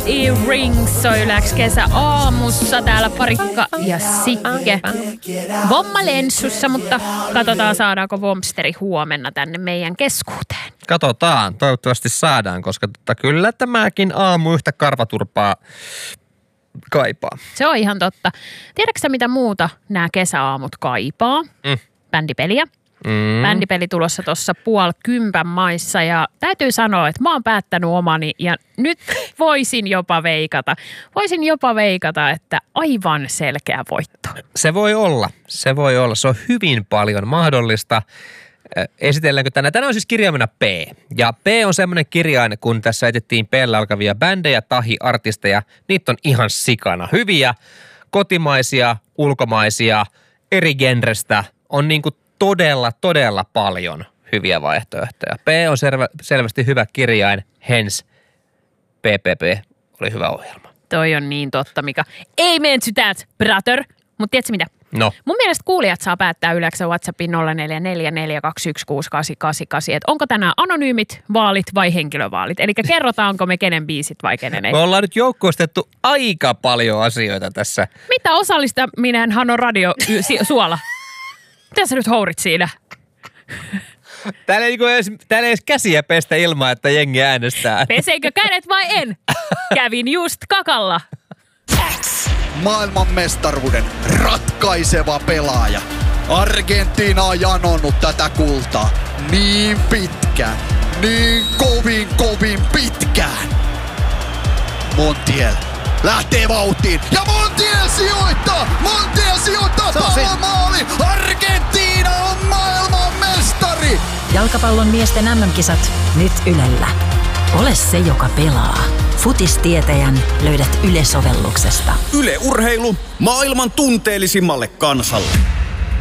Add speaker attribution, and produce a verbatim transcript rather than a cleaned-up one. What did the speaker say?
Speaker 1: E. Rings soi yläks kesä aamussa. Täällä Parikka ja Sikke. Vomma lenssussa, mutta katsotaan saadaanko Vomsteri huomenna tänne meidän keskuuteen.
Speaker 2: Katsotaan, toivottavasti saadaan, koska tota, kyllä tämäkin aamu yhtä karvaturpaa kaipaa.
Speaker 1: Se on ihan totta. Tiedätkö sä, mitä muuta nämä kesäaamut kaipaa?
Speaker 2: Mm.
Speaker 1: Bändipeliä.
Speaker 2: Mm.
Speaker 1: Bändipeli tulossa tuossa puoli kympän maissa ja täytyy sanoa, että mä oon päättänyt omani ja nyt voisin jopa veikata. Voisin jopa veikata, että aivan selkeä voitto.
Speaker 2: Se voi olla, se voi olla. Se on hyvin paljon mahdollista. Esitelläänkö tänään? Tänään on siis kirjaimena P. Ja P on semmoinen kirjain, kun tässä etettiin P:llä alkavia bändejä, tahi, artisteja. Niitä on ihan sikana. Hyviä, kotimaisia, ulkomaisia, eri genrestä. On niinku todella, todella paljon hyviä vaihtoehtoja. P on selvä, selvästi hyvä kirjain, hens P P P oli hyvä ohjelma.
Speaker 1: Toi on niin totta, Mika. Ei mene that, brother. Mutta tiedätkö mitä?
Speaker 2: No.
Speaker 1: Mun mielestä kuulijat saa päättää Yleksen WhatsAppin nolla neljä neljä neljä kaksi yksi kuusi kahdeksan kahdeksan kahdeksan, että onko tänään anonyymit vaalit vai henkilövaalit. Eli kerrotaanko me kenen biisit vai kenen ei.
Speaker 2: Me ollaan nyt joukkoistettu aika paljon asioita tässä.
Speaker 1: Mitä osallistaminenhan on radio y- suola? Mitä sä nyt hourit siinä?
Speaker 2: Täällä ei, edes, täällä ei edes käsiä pestä ilman, että jengi äänestää.
Speaker 1: Peseekö kädet vai en? Kävin just kakalla.
Speaker 3: X. Maailmanmestaruuden ratkaiseva pelaaja. Argentiina on janonnut tätä kultaa niin pitkään, niin kovin kovin pitkään. Montiel lähtee vauhtiin ja Montiel sijoittaa! Montiel sijoittaa palomaali! Argentiina on maailmanmestari!
Speaker 4: Jalkapallon miesten M M-kisat nyt Ylellä. Ole se, joka pelaa. Futistietäjän löydät Yle-sovelluksesta.
Speaker 5: Yle Urheilu maailman tunteellisimmalle kansalle.